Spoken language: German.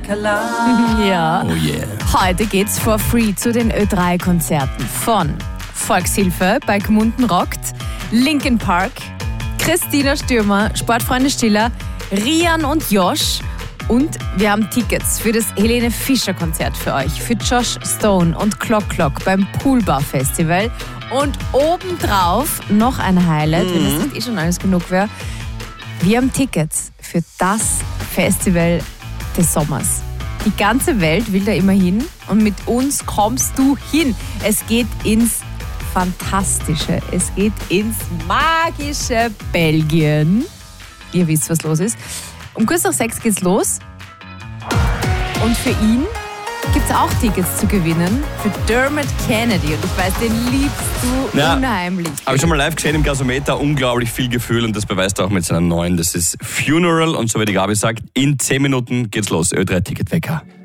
Ja. Oh yeah. Heute geht's for free zu den Ö3-Konzerten von Volkshilfe bei Gmunden rockt, Linkin Park, Christina Stürmer, Sportfreunde Stiller, Rian und Josh. Und wir haben Tickets für das Helene Fischer Konzert für euch, für Josh Stone und Clock Clock beim Poolbar Festival. Und obendrauf noch ein Highlight, wenn das nicht schon alles genug wäre. Wir haben Tickets für das Festival des Sommers. Die ganze Welt will da immer hin und mit uns kommst du hin. Es geht ins Fantastische, es geht ins magische Belgien. Ihr wisst, was los ist. Um kurz nach 6 geht's los. Und für ihn gibt es auch Tickets zu gewinnen für Dermot Kennedy. Und ich weiß, den liebst du unheimlich. Habe ich schon mal live gesehen im Gasometer. Unglaublich viel Gefühl und das beweist er auch mit seiner neuen. Das ist Funeral und so wie die Gabi sagt, in 10 Minuten geht's los. Ö3-Ticket-Wecker.